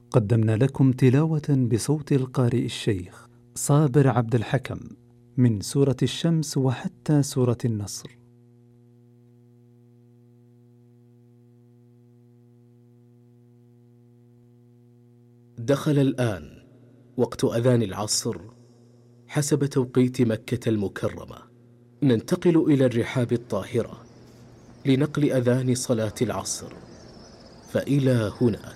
قدمنا لكم تلاوة بصوت القارئ الشيخ صابر عبد الحكم من سورة الشمس وحتى سورة النصر. دخل الآن وقت أذان العصر حسب توقيت مكة المكرمة. ننتقل إلى الرحاب الطاهرة لنقل أذان صلاة العصر، فإلى هناك.